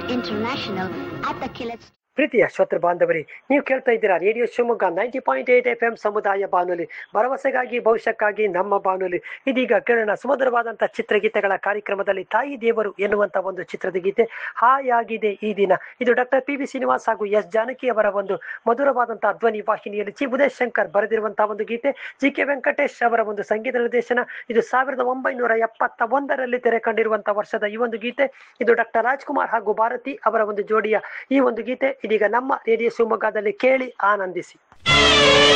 International at the Killet. ಪ್ರೀತಿಯ ಶ್ರೋತೃ ಬಾಂಧವರೇ, ನೀವು ಕೇಳ್ತಾ ಇದ್ದೀರಾ ರೇಡಿಯೋ ಶಿವಮೊಗ್ಗ 90.8 FM ಸಮುದಾಯ ಬಾನುಲಿ, ಭರವಸೆಗಾಗಿ ಭವಿಷ್ಯಕ್ಕಾಗಿ ನಮ್ಮ ಬಾನುಲಿ. ಇದೀಗ ಕೇಳೋಣ ಸುಮಧುರವಾದಂತಹ ಚಿತ್ರಗೀತೆಗಳ ಕಾರ್ಯಕ್ರಮದಲ್ಲಿ ತಾಯಿ ದೇವರು ಎನ್ನುವಂತ ಒಂದು ಚಿತ್ರದ ಗೀತೆ ಹಾಯಾಗಿದೆ ಈ ದಿನ. ಇದು ಡಾಕ್ಟರ್ ಪಿ ವಿ ಶ್ರೀನಿವಾಸ್ ಹಾಗೂ ಎಸ್ ಜಾನಕಿ ಅವರ ಒಂದು ಮಧುರವಾದಂತಹ ಧ್ವನಿ ವಾಹಿನಿಯಲ್ಲಿ ಚಿ ಉದಯ್ ಶಂಕರ್ ಬರೆದಿರುವಂತಹ ಒಂದು ಗೀತೆ, ಜಿ ಕೆ ವೆಂಕಟೇಶ್ ಅವರ ಒಂದು ಸಂಗೀತ ನಿರ್ದೇಶನ. ಇದು 1971ರಲ್ಲಿ ತೆರೆ ಕಂಡಿರುವಂತಹ ವರ್ಷದ ಈ ಒಂದು ಗೀತೆ. ಇದು ಡಾಕ್ಟರ್ ರಾಜ್ಕುಮಾರ್ ಹಾಗೂ ಭಾರತಿ ಅವರ ಒಂದು ಜೋಡಿಯ ಈ ಒಂದು ಗೀತೆ ಇದೀಗ ನಮ್ಮ ರೇಡಿಯೋ ಶಿವಮೊಗ್ಗದಲ್ಲಿ ಕೇಳಿ ಆನಂದಿಸಿ.